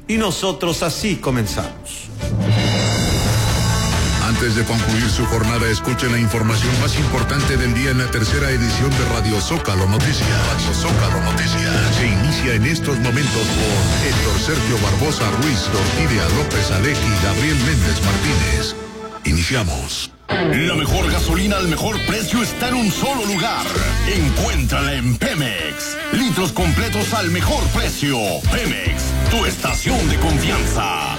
y nosotros así comenzamos. Antes de concluir su jornada, escuchen la información más importante del día en la tercera edición de Radio Zócalo Noticias. Radio Zócalo Noticias se inicia en estos momentos por Héctor Sergio Barbosa Ruiz, Orquídea López Aleji y Gabriel Méndez Martínez. Iniciamos. La mejor gasolina al mejor precio está en un solo lugar. Encuéntrala en Pemex. Litros completos al mejor precio. Pemex, tu estación de confianza.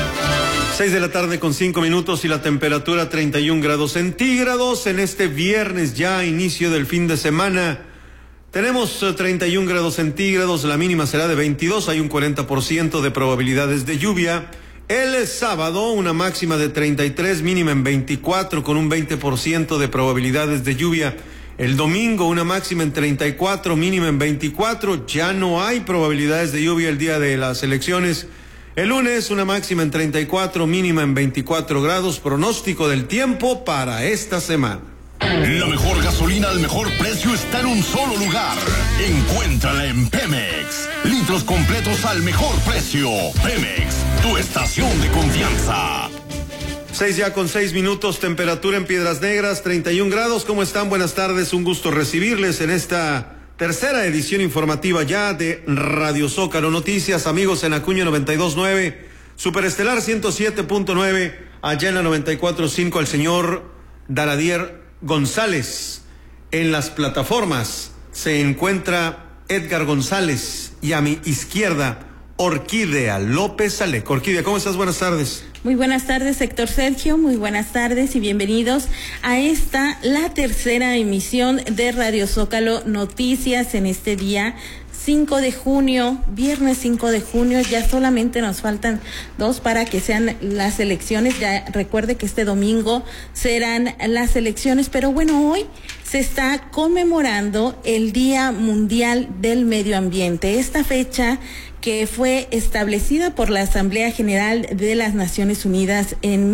6 de la tarde con 5 minutos y la temperatura 31 grados centígrados en este viernes ya inicio del fin de semana. Tenemos 31 grados centígrados, la mínima será de 22, hay un 40% de probabilidades de lluvia. El sábado una máxima de 33, mínima en 24 con un 20% de probabilidades de lluvia. El domingo una máxima en 34, mínima en 24, ya no hay probabilidades de lluvia el día de las elecciones. El lunes una máxima en 34, mínima en 24 grados, pronóstico del tiempo para esta semana. La mejor gasolina al mejor precio está en un solo lugar. Encuéntrala en Pemex. Litros completos al mejor precio. Pemex, tu estación de confianza. 6 ya con 6 minutos, temperatura en Piedras Negras, 31 grados. ¿Cómo están? Buenas tardes, un gusto recibirles en esta tercera edición informativa ya de Radio Zócalo Noticias, amigos en Acuña 92.9, Superestelar 107.9, allá en la 94.5 al señor Daradier González. En las plataformas se encuentra Edgar González y a mi izquierda Orquídea López Alejo. Orquídea, ¿cómo estás? Buenas tardes. Muy buenas tardes, Héctor Sergio, muy buenas tardes y bienvenidos a la tercera emisión de Radio Zócalo Noticias en este día 5 de junio, viernes 5 de junio, ya solamente nos faltan 2 para que sean las elecciones. Ya recuerde que este domingo serán las elecciones, pero bueno, hoy se está conmemorando el Día Mundial del Medio Ambiente. Esta fecha que fue establecida por la Asamblea General de las Naciones Unidas en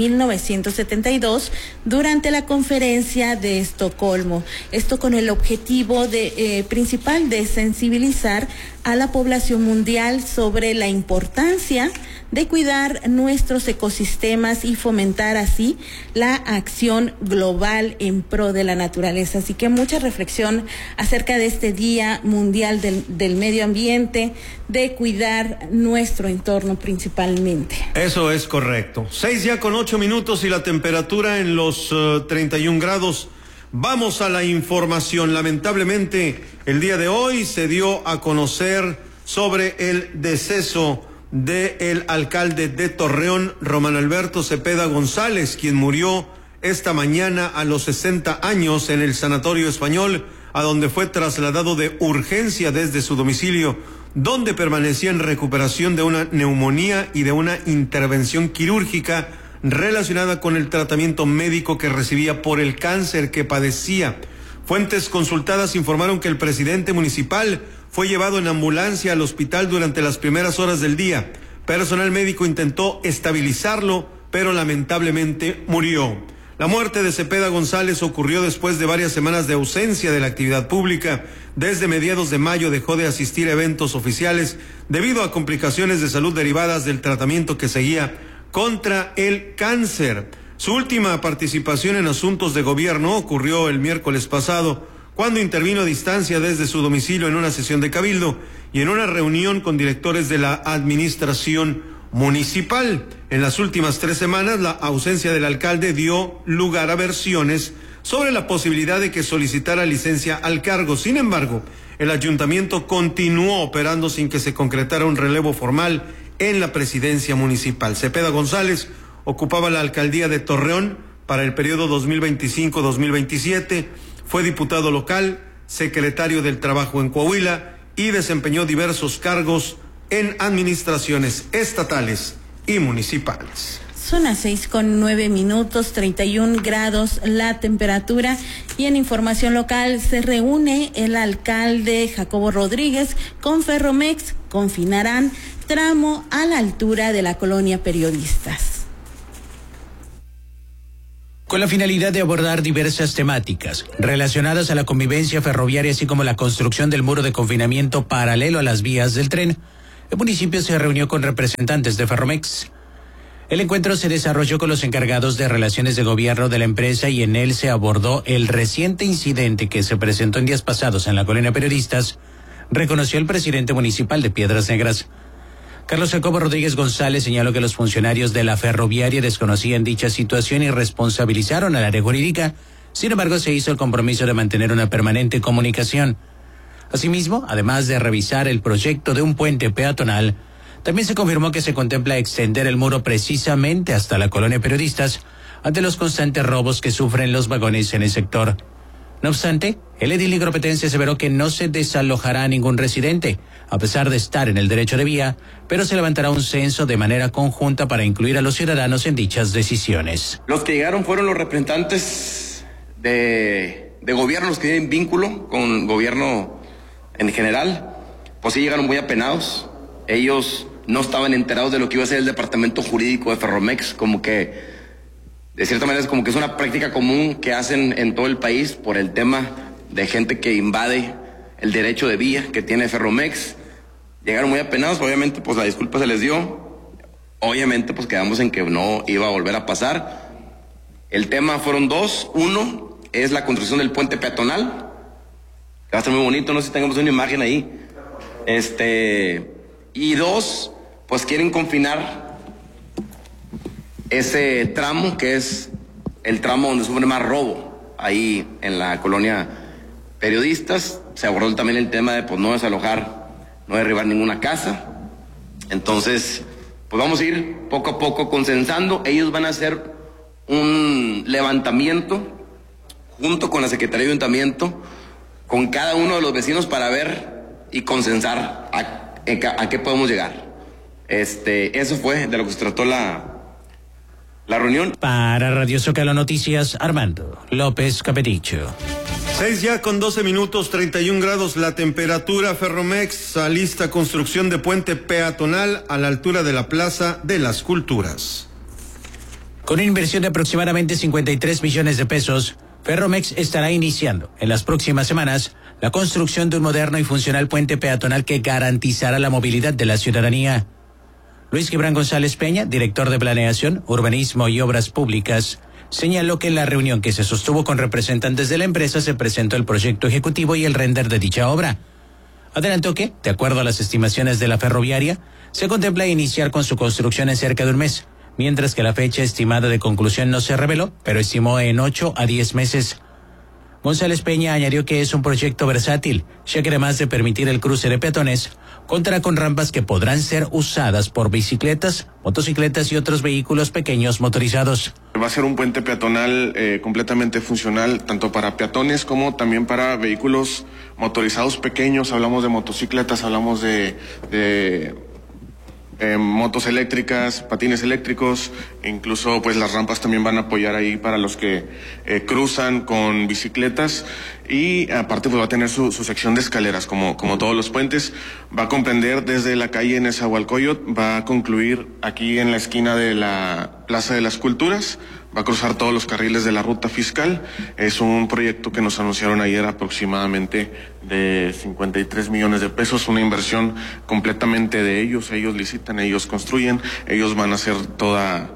1972 durante la Conferencia de Estocolmo. Esto con el objetivo principal de sensibilizar a la población mundial sobre la importancia de cuidar nuestros ecosistemas y fomentar así la acción global en pro de la naturaleza. Así que mucha reflexión acerca de este Día Mundial del Medio Ambiente, de cuidar nuestro entorno principalmente. Eso es correcto. 6 ya con 8 minutos y la temperatura en los 31 grados. Vamos a la información. Lamentablemente, el día de hoy se dio a conocer sobre el deceso del alcalde de Torreón, Román Alberto Cepeda González, quien murió esta mañana a los 60 años en el Sanatorio Español, a donde fue trasladado de urgencia desde su domicilio, donde permanecía en recuperación de una neumonía y de una intervención quirúrgica relacionada con el tratamiento médico que recibía por el cáncer que padecía. Fuentes consultadas informaron que el presidente municipal fue llevado en ambulancia al hospital durante las primeras horas del día. Personal médico intentó estabilizarlo, pero lamentablemente murió. La muerte de Cepeda González ocurrió después de varias semanas de ausencia de la actividad pública. Desde mediados de mayo dejó de asistir a eventos oficiales debido a complicaciones de salud derivadas del tratamiento que seguía contra el cáncer. Su última participación en asuntos de gobierno ocurrió el miércoles pasado, cuando intervino a distancia desde su domicilio en una sesión de cabildo y en una reunión con directores de la administración municipal. En las últimas 3 semanas, la ausencia del alcalde dio lugar a versiones sobre la posibilidad de que solicitara licencia al cargo. Sin embargo, el ayuntamiento continuó operando sin que se concretara un relevo formal en la presidencia municipal. Cepeda González ocupaba la alcaldía de Torreón para el periodo 2025-2027, fue diputado local, secretario del Trabajo en Coahuila y desempeñó diversos cargos en administraciones estatales y municipales. Son las 6:09, 31 grados la temperatura. Y en información local se reúne el alcalde Jacobo Rodríguez con Ferromex, confinarán tramo a la altura de la colonia Periodistas. Con la finalidad de abordar diversas temáticas relacionadas a la convivencia ferroviaria, así como la construcción del muro de confinamiento paralelo a las vías del tren, el municipio se reunió con representantes de Ferromex. El encuentro se desarrolló con los encargados de relaciones de gobierno de la empresa y en él se abordó el reciente incidente que se presentó en días pasados en la colonia Periodistas, reconoció el presidente municipal de Piedras Negras. Carlos Jacobo Rodríguez González señaló que los funcionarios de la ferroviaria desconocían dicha situación y responsabilizaron al área jurídica. Sin embargo, se hizo el compromiso de mantener una permanente comunicación. Asimismo, además de revisar el proyecto de un puente peatonal, también se confirmó que se contempla extender el muro precisamente hasta la colonia Periodistas ante los constantes robos que sufren los vagones en el sector. No obstante, el edil nigropetense aseveró que no se desalojará a ningún residente, a pesar de estar en el derecho de vía, pero se levantará un censo de manera conjunta para incluir a los ciudadanos en dichas decisiones. Los que llegaron fueron los representantes de gobierno, los que tienen vínculo con gobierno en general, pues sí llegaron muy apenados. Ellos no estaban enterados de lo que iba a ser el departamento jurídico de Ferromex, como que de cierta manera es como que es una práctica común que hacen en todo el país por el tema de gente que invade el derecho de vía que tiene Ferromex. Llegaron muy apenados, obviamente pues la disculpa se les dio, obviamente pues quedamos en que no iba a volver a pasar. El tema fueron dos: uno es la construcción del puente peatonal, que va a estar muy bonito, no sé si tengamos una imagen ahí, y dos, pues quieren confinar ese tramo que es el tramo donde sufre más robo, ahí en la colonia Periodistas. Se abordó también el tema de pues no desalojar, no derribar ninguna casa. Entonces, pues vamos a ir poco a poco consensando. Ellos van a hacer un levantamiento junto con la Secretaría de Ayuntamiento, con cada uno de los vecinos para ver y consensar a qué podemos llegar. Eso fue de lo que se trató la reunión. Para Radio Zócalo Noticias, Armando López Capedicho. 6:12, 31 grados la temperatura. Ferromex alista construcción de puente peatonal a la altura de la Plaza de las Culturas. Con una inversión de aproximadamente 53 millones de pesos, Ferromex estará iniciando en las próximas semanas la construcción de un moderno y funcional puente peatonal que garantizará la movilidad de la ciudadanía. Luis Gibran González Peña, director de Planeación, Urbanismo y Obras Públicas, señaló que en la reunión que se sostuvo con representantes de la empresa se presentó el proyecto ejecutivo y el render de dicha obra. Adelantó que, de acuerdo a las estimaciones de la ferroviaria, se contempla iniciar con su construcción en cerca de un mes, mientras que la fecha estimada de conclusión no se reveló, pero estimó en 8 a 10 meses. González Peña añadió que es un proyecto versátil, ya que además de permitir el cruce de peatones, contará con rampas que podrán ser usadas por bicicletas, motocicletas y otros vehículos pequeños motorizados. Va a ser un puente peatonal completamente funcional, tanto para peatones como también para vehículos motorizados pequeños. Hablamos de motocicletas, hablamos de motos eléctricas, patines eléctricos, incluso pues las rampas también van a apoyar ahí para los que cruzan con bicicletas, y aparte pues va a tener su sección de escaleras como todos los puentes. Va a comprender desde la calle Nezahualcóyotl, va a concluir aquí en la esquina de la Plaza de las Culturas, va a cruzar todos los carriles de la ruta fiscal. Es un proyecto que nos anunciaron ayer aproximadamente de 53 millones de pesos, una inversión completamente de ellos. Ellos licitan, ellos construyen, ellos van a hacer toda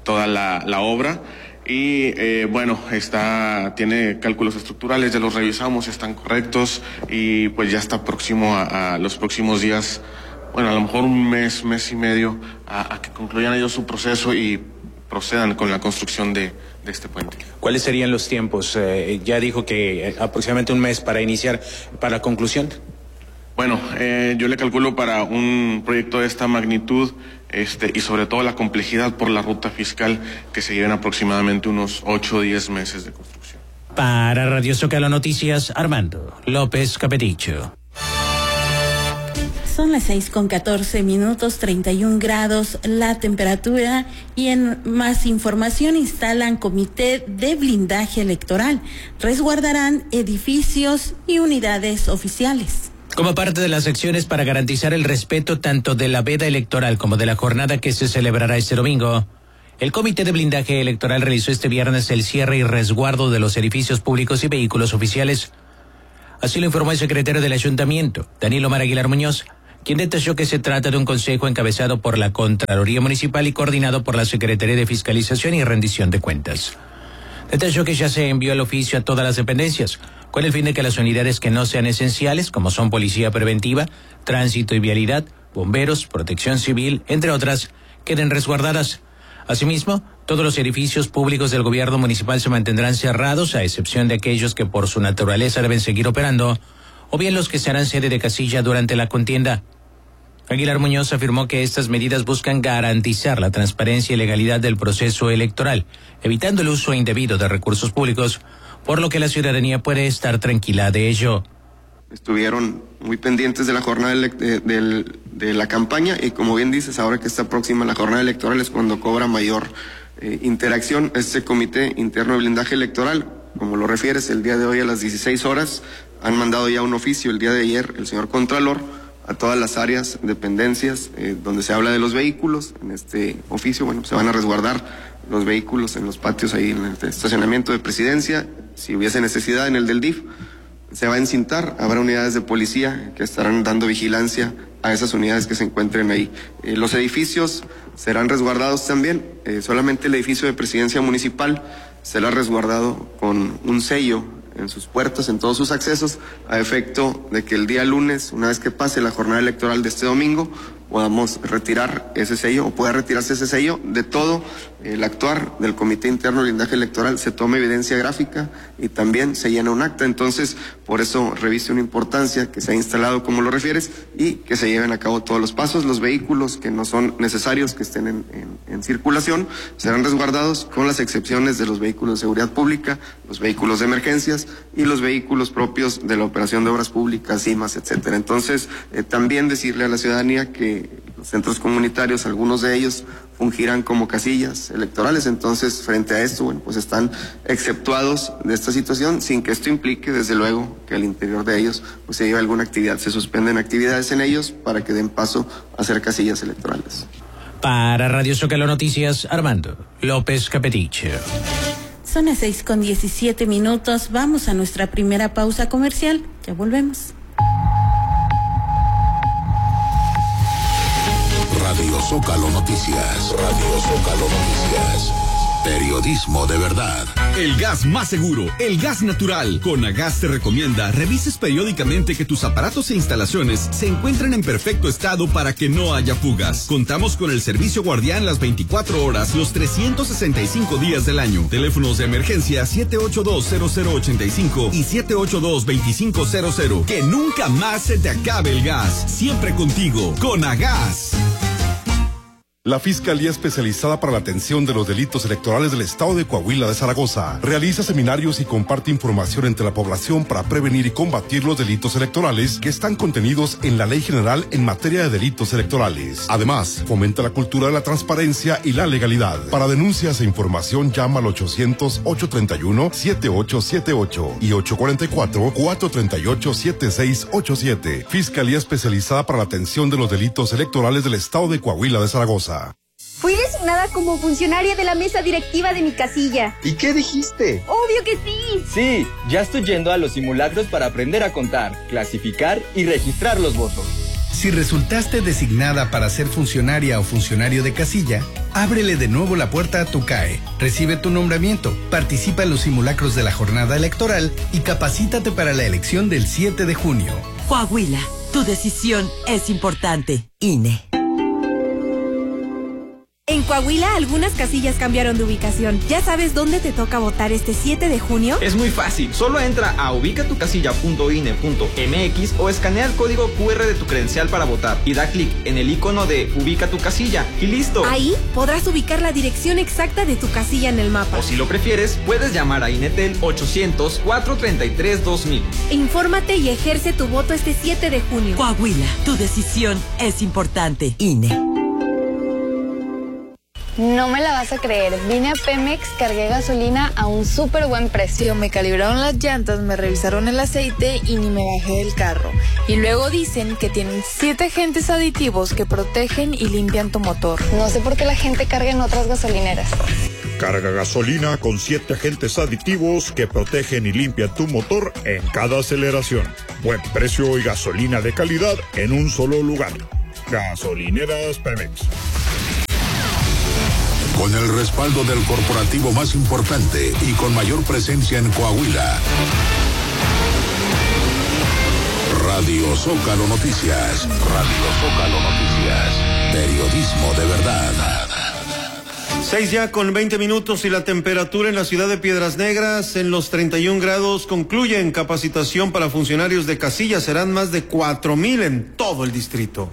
la obra. Y bueno, tiene cálculos estructurales, ya los revisamos, están correctos, y pues ya está próximo a los próximos días, bueno, a lo mejor un mes y medio, a que concluyan ellos su proceso y procedan con la construcción de este puente. ¿Cuáles serían los tiempos? Ya dijo que aproximadamente un mes para iniciar, para la conclusión. Bueno, yo le calculo para un proyecto de esta magnitud, y sobre todo la complejidad por la ruta fiscal, que se lleven aproximadamente unos 8 o 10 meses de construcción. Para Radio Zócalo Noticias, Armando López Capedicho. Son las 6:14, 31 grados la temperatura, y en más información instalan comité de blindaje electoral, resguardarán edificios y unidades oficiales. Como parte de las acciones para garantizar el respeto tanto de la veda electoral como de la jornada que se celebrará este domingo, el Comité de Blindaje Electoral realizó este viernes el cierre y resguardo de los edificios públicos y vehículos oficiales. Así lo informó el secretario del Ayuntamiento, Danilo Mar Aguilar Muñoz, quien detalló que se trata de un consejo encabezado por la Contraloría Municipal y coordinado por la Secretaría de Fiscalización y Rendición de Cuentas. Detalló que ya se envió el oficio a todas las dependencias, con el fin de que las unidades que no sean esenciales, como son Policía Preventiva, Tránsito y Vialidad, Bomberos, Protección Civil, entre otras, queden resguardadas. Asimismo, todos los edificios públicos del gobierno municipal se mantendrán cerrados, a excepción de aquellos que por su naturaleza deben seguir operando, o bien los que serán sede de casilla durante la contienda. Aguilar Muñoz afirmó que estas medidas buscan garantizar la transparencia y legalidad del proceso electoral, evitando el uso indebido de recursos públicos, por lo que la ciudadanía puede estar tranquila de ello. Estuvieron muy pendientes de la jornada de la campaña y, como bien dices, ahora que está próxima la jornada electoral es cuando cobra mayor interacción este Comité Interno de Blindaje Electoral. Como lo refieres, el día de hoy a las 16 horas han mandado ya un oficio, el día de ayer, el señor Contralor, a todas las áreas, dependencias, donde se habla de los vehículos. En este oficio, bueno, se van a resguardar los vehículos en los patios ahí en el estacionamiento de Presidencia. Si hubiese necesidad en el del DIF, se va a encintar, habrá unidades de policía que estarán dando vigilancia a esas unidades que se encuentren ahí. Los edificios serán resguardados también, solamente el edificio de Presidencia Municipal será resguardado con un sello en sus puertas, en todos sus accesos, a efecto de que el día lunes, una vez que pase la jornada electoral de este domingo, podamos retirar ese sello, o pueda retirarse ese sello de todo el actuar del Comité Interno de Blindaje Electoral. Se toma evidencia gráfica y también se llena un acta. Entonces, por eso reviste una importancia que se ha instalado, como lo refieres, y que se lleven a cabo todos los pasos. Los vehículos que no son necesarios que estén en circulación serán resguardados, con las excepciones de los vehículos de seguridad pública, los vehículos de emergencias y los vehículos propios de la operación de obras públicas, CIMAS, etcétera. Entonces, también decirle a la ciudadanía que los centros comunitarios, algunos de ellos, fungirán como casillas electorales. Entonces, frente a esto, bueno, pues están exceptuados de esta situación, sin que esto implique, desde luego, que al interior de ellos pues se lleve alguna actividad. Se suspenden actividades en ellos para que den paso a hacer casillas electorales. Para Radio Zócalo Noticias, Armando López Capetiche. Son las 6:17. Vamos a nuestra primera pausa comercial. Ya volvemos. Radio Zócalo Noticias. Radio Zócalo Noticias. Periodismo de verdad. El gas más seguro, el gas natural. Conagas te recomienda revises periódicamente que tus aparatos e instalaciones se encuentren en perfecto estado para que no haya fugas. Contamos con el servicio guardián las 24 horas, los 365 días del año. Teléfonos de emergencia 782-0085 y 782-2500. Que nunca más se te acabe el gas. Siempre contigo. Conagas. La Fiscalía Especializada para la Atención de los Delitos Electorales del Estado de Coahuila de Zaragoza realiza seminarios y comparte información entre la población para prevenir y combatir los delitos electorales que están contenidos en la Ley General en materia de delitos electorales. Además, fomenta la cultura de la transparencia y la legalidad. Para denuncias e información, llama al 800-831-7878 y 844-438-7687. Fiscalía Especializada para la Atención de los Delitos Electorales del Estado de Coahuila de Zaragoza. Fui designada como funcionaria de la mesa directiva de mi casilla. ¿Y qué dijiste? ¡Obvio que sí! Sí, ya estoy yendo a los simulacros para aprender a contar, clasificar y registrar los votos. Si resultaste designada para ser funcionaria o funcionario de casilla, ábrele de nuevo la puerta a tu CAE, recibe tu nombramiento, participa en los simulacros de la jornada electoral y capacítate para la elección del 7 de junio. Coahuila, tu decisión es importante. INE. En Coahuila, algunas casillas cambiaron de ubicación. ¿Ya sabes dónde te toca votar este 7 de junio? Es muy fácil. Solo entra a ubicatucasilla.ine.mx o escanea el código QR de tu credencial para votar y da clic en el icono de Ubica tu casilla y listo. Ahí podrás ubicar la dirección exacta de tu casilla en el mapa. O si lo prefieres, puedes llamar a Inetel 800-433-2000. Infórmate y ejerce tu voto este 7 de junio. Coahuila, tu decisión es importante. INE. No me la vas a creer, vine a Pemex, cargué gasolina a un súper buen precio. Me calibraron las llantas, me revisaron el aceite y ni me bajé del carro. Y luego dicen que tienen 7 agentes aditivos que protegen y limpian tu motor. No sé por qué la gente carga en otras gasolineras. Carga gasolina con 7 agentes aditivos que protegen y limpian tu motor en cada aceleración. Buen precio y gasolina de calidad en un solo lugar. Gasolineras Pemex. Con el respaldo del corporativo más importante y con mayor presencia en Coahuila. Radio Zócalo Noticias. Radio Zócalo Noticias. Periodismo de verdad. 6 ya con 20 minutos y la temperatura en la ciudad de Piedras Negras en los 31 grados. Concluyen capacitación para funcionarios de casilla. Serán más de 4,000 en todo el distrito.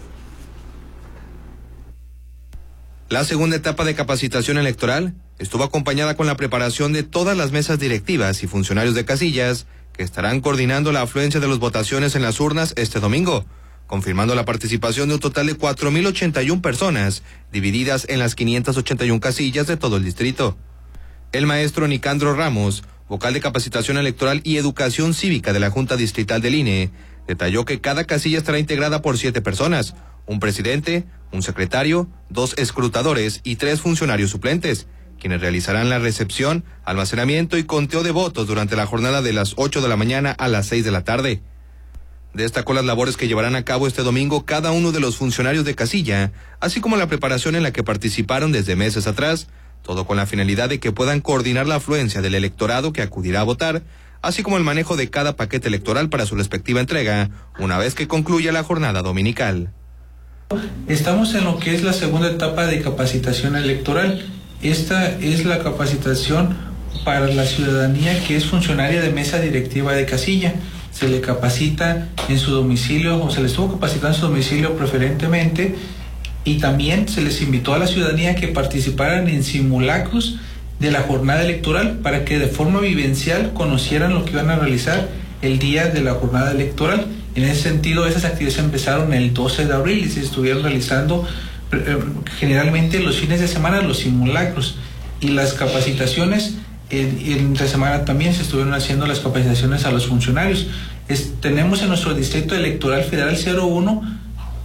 La segunda etapa de capacitación electoral estuvo acompañada con la preparación de todas las mesas directivas y funcionarios de casillas que estarán coordinando la afluencia de las votaciones en las urnas este domingo, confirmando la participación de un total de 4,081 personas, divididas en las 581 casillas de todo el distrito. El maestro Nicandro Ramos, vocal de capacitación electoral y educación cívica de la Junta Distrital del INE, detalló que cada casilla estará integrada por 7 personas, un presidente, un secretario, 2 escrutadores y 3 funcionarios suplentes, quienes realizarán la recepción, almacenamiento y conteo de votos durante la jornada de las 8 de la mañana a las 6 de la tarde. Destacó las labores que llevarán a cabo este domingo cada uno de los funcionarios de casilla, así como la preparación en la que participaron desde meses atrás, todo con la finalidad de que puedan coordinar la afluencia del electorado que acudirá a votar, así como el manejo de cada paquete electoral para su respectiva entrega, una vez que concluya la jornada dominical. Estamos en lo que es la segunda etapa de capacitación electoral. Esta es la capacitación para la ciudadanía que es funcionaria de mesa directiva de casilla. Se le capacita en su domicilio, o se le estuvo capacitando en su domicilio preferentemente, y también se les invitó a la ciudadanía que participaran en simulacros de la jornada electoral para que de forma vivencial conocieran lo que iban a realizar el día de la jornada electoral. En ese sentido, esas actividades empezaron el 12 de abril y se estuvieron realizando generalmente los fines de semana, los simulacros, y las capacitaciones entre semana también se estuvieron haciendo las capacitaciones a los funcionarios. Tenemos en nuestro distrito electoral federal 01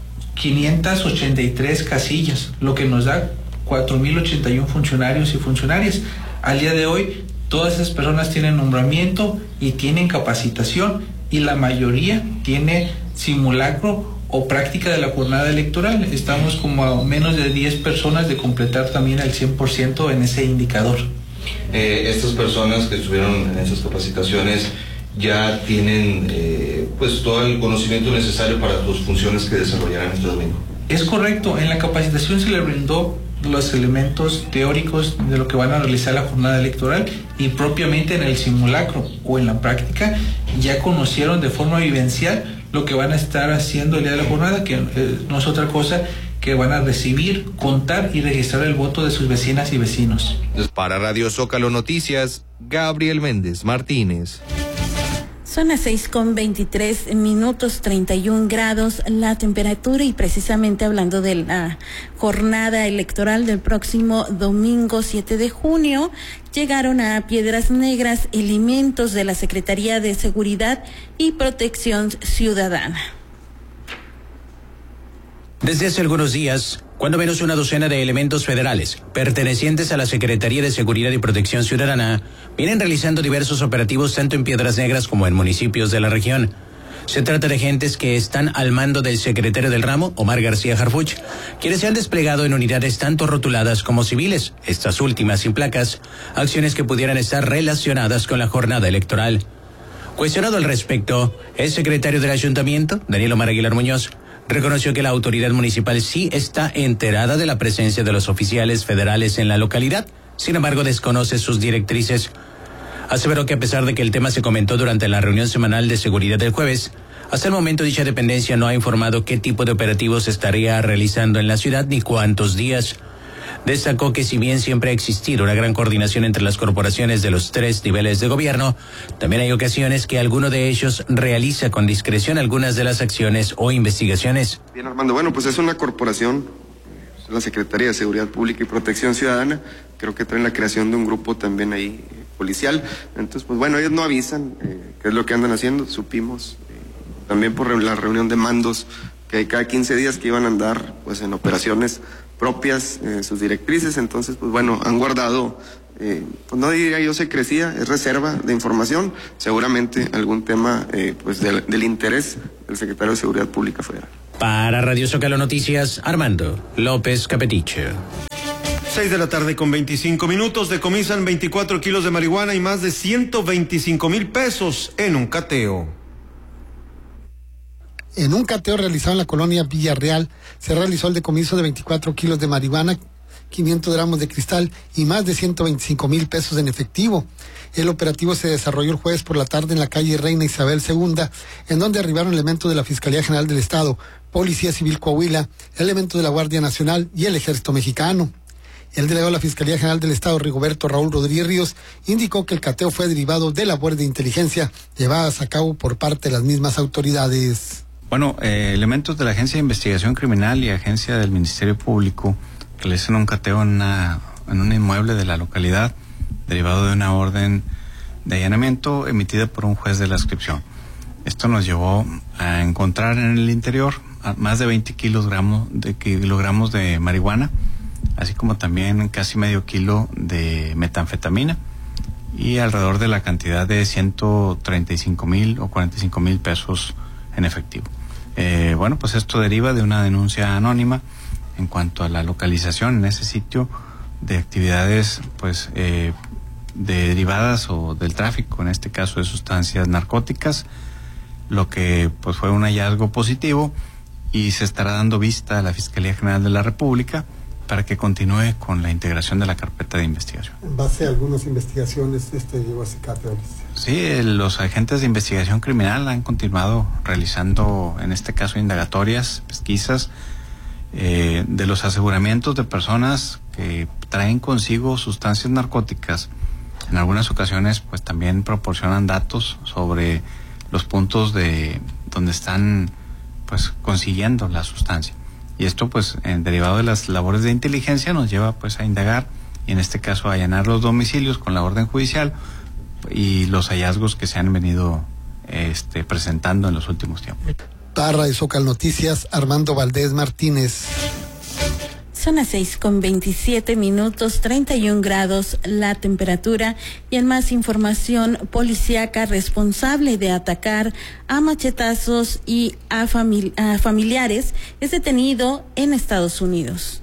583 casillas, lo que nos da 4,081 funcionarios y funcionarias. Al día de hoy, todas esas personas tienen nombramiento y tienen capacitación, y la mayoría tiene simulacro o práctica de la jornada electoral. Estamos como a menos de 10 personas de completar también al 100% en ese indicador. Estas personas que estuvieron en esas capacitaciones ya tienen pues todo el conocimiento necesario para sus funciones que desarrollarán este domingo. Es correcto, en la capacitación se le brindó los elementos teóricos de lo que van a realizar la jornada electoral, y propiamente en el simulacro o en la práctica ya conocieron de forma vivencial lo que van a estar haciendo el día de la jornada, que no es otra cosa que van a recibir, contar y registrar el voto de sus vecinas y vecinos. Para Radio Zócalo Noticias, Gabriel Méndez Martínez. Son las 6:23, 31 grados la temperatura, y precisamente hablando de la jornada electoral del próximo domingo 7 de junio, llegaron a Piedras Negras elementos de la Secretaría de Seguridad y Protección Ciudadana. Desde hace algunos días, cuando menos una docena de elementos federales pertenecientes a la Secretaría de Seguridad y Protección Ciudadana vienen realizando diversos operativos tanto en Piedras Negras como en municipios de la región. Se trata de agentes que están al mando del secretario del ramo, Omar García Harfuch, quienes se han desplegado en unidades tanto rotuladas como civiles, estas últimas sin placas, acciones que pudieran estar relacionadas con la jornada electoral. Cuestionado al respecto, el secretario del ayuntamiento, Daniel Omar Aguilar Muñoz, reconoció que la autoridad municipal sí está enterada de la presencia de los oficiales federales en la localidad, sin embargo desconoce sus directrices. Aseveró que a pesar de que el tema se comentó durante la reunión semanal de seguridad del jueves, hasta el momento dicha dependencia no ha informado qué tipo de operativos estaría realizando en la ciudad ni cuántos días. Destacó que si bien siempre ha existido una gran coordinación entre las corporaciones de los 3 niveles de gobierno, también hay ocasiones que alguno de ellos realiza con discreción algunas de las acciones o investigaciones. Bien, Armando, bueno, pues es una corporación, la Secretaría de Seguridad Pública y Protección Ciudadana, creo que traen la creación de un grupo también ahí policial, entonces pues bueno, ellos no avisan qué es lo que andan haciendo, supimos también por la reunión de mandos que cada 15 días que iban a andar pues en operaciones propias, sus directrices. Entonces, pues bueno, han guardado, pues no diría yo secrecía, es reserva de información, seguramente algún tema pues del interés del Secretario de Seguridad Pública Federal. Para Radio Zócalo Noticias, Armando López Capetiche. 6:25 p.m. Decomisan 24 kilos de marihuana y más de 125,000 pesos en un cateo. En un cateo realizado en la colonia Villarreal, se realizó el decomiso de 24 kilos de marihuana, 500 gramos de cristal y más de 125,000 pesos en efectivo. El operativo se desarrolló el jueves por la tarde en la calle Reina Isabel II, en donde arribaron elementos de la Fiscalía General del Estado, Policía Civil Coahuila, elementos de la Guardia Nacional y el Ejército Mexicano. El delegado de la Fiscalía General del Estado, Rigoberto Raúl Rodríguez Ríos, indicó que el cateo fue derivado de labores de inteligencia llevadas a cabo por parte de las mismas autoridades. Bueno, elementos de la Agencia de Investigación Criminal y Agencia del Ministerio Público realizan un cateo en un inmueble de la localidad, derivado de una orden de allanamiento emitida por un juez de la adscripción. Esto nos llevó a encontrar en el interior más de 20 kilogramos de marihuana, así como también casi medio kilo de metanfetamina y alrededor de la cantidad de 135,000 o 45,000 pesos en efectivo. Bueno, pues esto deriva de una denuncia anónima en cuanto a la localización en ese sitio de actividades pues derivadas o del tráfico, en este caso de sustancias narcóticas, lo que pues fue un hallazgo positivo y se estará dando vista a la Fiscalía General de la República para que continúe con la integración de la carpeta de investigación. En base a algunas investigaciones, llevó a ese cateo. Sí, los agentes de investigación criminal han continuado realizando, en este caso, indagatorias, pesquisas, de los aseguramientos de personas que traen consigo sustancias narcóticas. En algunas ocasiones, pues también proporcionan datos sobre los puntos de donde están, pues, consiguiendo la sustancia. Y esto, pues, derivado de las labores de inteligencia, nos lleva, pues, a indagar y, en este caso, a allanar los domicilios con la orden judicial y los hallazgos que se han venido presentando en los últimos tiempos. Para Radio Zócalo Noticias, Armando Valdés Martínez. Son las 6:27 p.m, 31 grados la temperatura. Y en más información policíaca, responsable de atacar a machetazos y a familiares es detenido en Estados Unidos.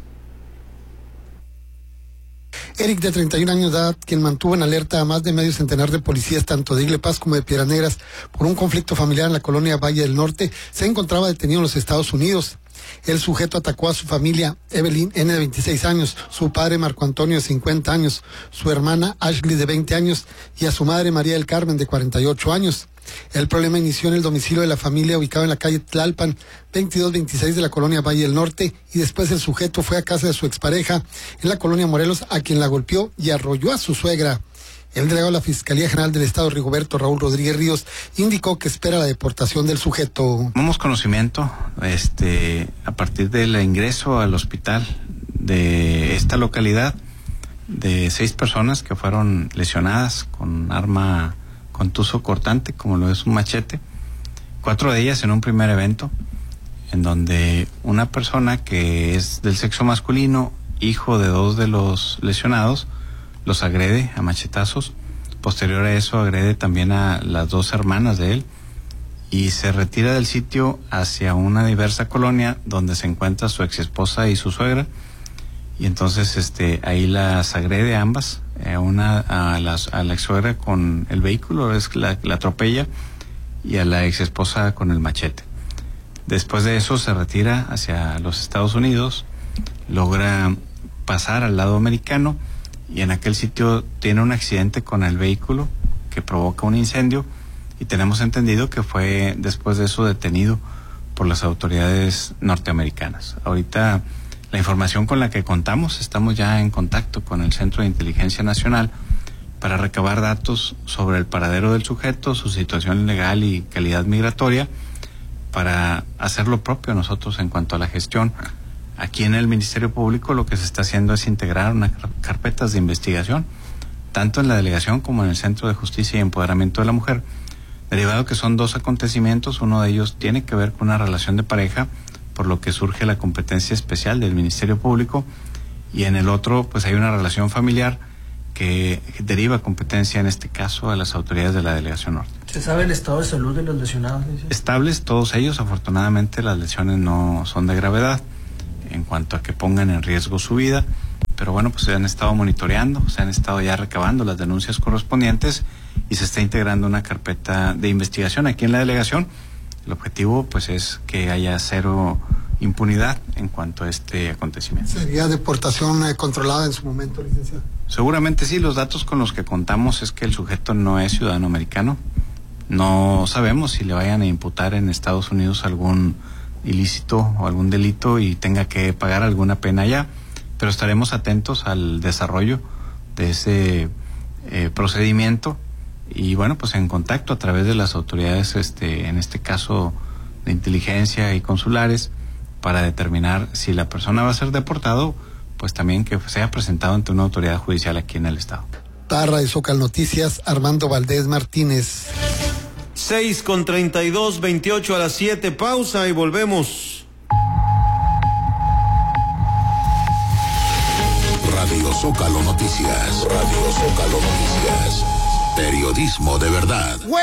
Eric, de 31 años de edad, quien mantuvo en alerta a más de medio centenar de policías, tanto de Igle Paz como de Piedras Negras, por un conflicto familiar en la colonia Valle del Norte, se encontraba detenido en los Estados Unidos. El sujeto atacó a su familia, Evelyn N., de 26 años, su padre Marco Antonio, de 50 años, su hermana Ashley, de 20 años, y a su madre María del Carmen, de 48 años. El problema inició en el domicilio de la familia, ubicado en la calle Tlalpan, 2226 de la colonia Valle del Norte, y después el sujeto fue a casa de su expareja en la colonia Morelos, a quien la golpeó y arrolló a su suegra. El delegado de la Fiscalía General del Estado, Rigoberto Raúl Rodríguez Ríos, indicó que espera la deportación del sujeto. Tomamos conocimiento, a partir del ingreso al hospital de esta localidad, de 6 personas que fueron lesionadas con arma contuso cortante, como lo es un machete. 4 de ellas en un primer evento, en donde una persona que es del sexo masculino, hijo de 2 de los lesionados, los agrede a machetazos. Posterior a eso agrede también a las 2 hermanas de él y se retira del sitio hacia una diversa colonia donde se encuentra su exesposa y su suegra, y entonces ahí las agrede a ambas, a la ex suegra con el vehículo, la atropella, y a la exesposa con el machete. Después de eso se retira hacia los Estados Unidos, logra pasar al lado americano y en aquel sitio tiene un accidente con el vehículo que provoca un incendio, y tenemos entendido que fue después de eso detenido por las autoridades norteamericanas. Ahorita la información con la que contamos, estamos ya en contacto con el Centro de Inteligencia Nacional para recabar datos sobre el paradero del sujeto, su situación legal y calidad migratoria, para hacer lo propio nosotros en cuanto a la gestión. Aquí en el Ministerio Público lo que se está haciendo es integrar unas carpetas de investigación, tanto en la delegación como en el Centro de Justicia y Empoderamiento de la Mujer, derivado que son 2 acontecimientos. Uno de ellos tiene que ver con una relación de pareja, por lo que surge la competencia especial del Ministerio Público, y en el otro pues hay una relación familiar que deriva competencia en este caso a las autoridades de la Delegación Norte. ¿Se sabe el estado de salud de los lesionados? Estables todos ellos, afortunadamente las lesiones no son de gravedad en cuanto a que pongan en riesgo su vida, pero bueno, pues se han estado monitoreando, se han estado ya recabando las denuncias correspondientes y se está integrando una carpeta de investigación aquí en la delegación. El objetivo pues es que haya cero impunidad en cuanto a este acontecimiento. ¿Sería deportación controlada en su momento, licenciado? Seguramente sí, los datos con los que contamos es que el sujeto no es ciudadano americano. No sabemos si le vayan a imputar en Estados Unidos algún ilícito o algún delito y tenga que pagar alguna pena allá, pero estaremos atentos al desarrollo de ese procedimiento y bueno, pues en contacto a través de las autoridades, en este caso de inteligencia y consulares, para determinar si la persona va a ser deportado, pues también que sea presentado ante una autoridad judicial aquí en el estado. Parra de Zócalo Noticias, Armando Valdés Martínez. 6:32, 28 a las 7, pausa y volvemos. Radio Zócalo Noticias, Radio Zócalo Noticias, periodismo de verdad.